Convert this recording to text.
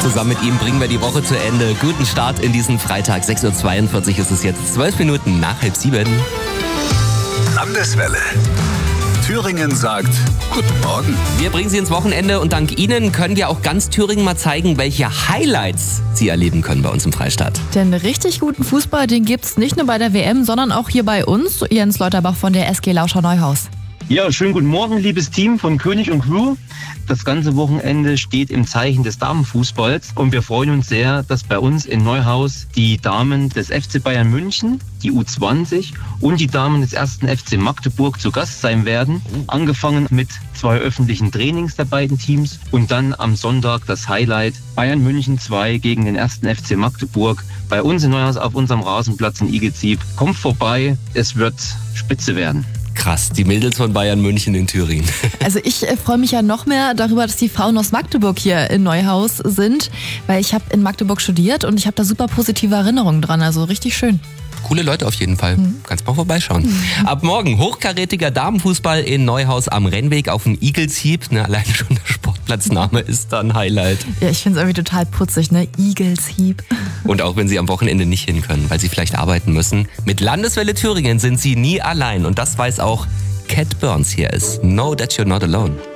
Zusammen mit ihm bringen wir die Woche zu Ende. Guten Start in diesen Freitag. 6.42 Uhr ist es jetzt. 12 Minuten nach 6:30. Landeswelle. Thüringen sagt Guten Morgen. Wir bringen Sie ins Wochenende und dank Ihnen können wir auch ganz Thüringen mal zeigen, welche Highlights Sie erleben können bei uns im Freistaat. Denn richtig guten Fußball, den gibt's nicht nur bei der WM, sondern auch hier bei uns. Jens Leuterbach von der SG Lauscher Neuhaus. Ja, schönen guten Morgen, liebes Team von König und Crew. Das ganze Wochenende steht im Zeichen des Damenfußballs und wir freuen uns sehr, dass bei uns in Neuhaus die Damen des FC Bayern München, die U20 und die Damen des 1. FC Magdeburg zu Gast sein werden. Angefangen mit 2 öffentlichen Trainings der beiden Teams und dann am Sonntag das Highlight Bayern München 2 gegen den 1. FC Magdeburg bei uns in Neuhaus auf unserem Rasenplatz in Igelzieb. Kommt vorbei, es wird spitze werden. Krass, die Mädels von Bayern München in Thüringen. Also ich freue mich ja noch mehr darüber, dass die Frauen aus Magdeburg hier in Neuhaus sind, weil ich habe in Magdeburg studiert und ich habe da super positive Erinnerungen dran, also richtig schön. Coole Leute auf jeden Fall. Kannst mal vorbeischauen. Ab morgen hochkarätiger Damenfußball in Neuhaus am Rennweg auf dem Igelshieb. Allein schon der Sportplatzname ist da ein Highlight. Ja, ich finde es irgendwie total putzig, ne? Igelshieb. Und auch wenn Sie am Wochenende nicht hin können, weil Sie vielleicht arbeiten müssen. Mit Landeswelle Thüringen sind Sie nie allein. Und das weiß auch Cat Burns. Hier ist Know That You're Not Alone.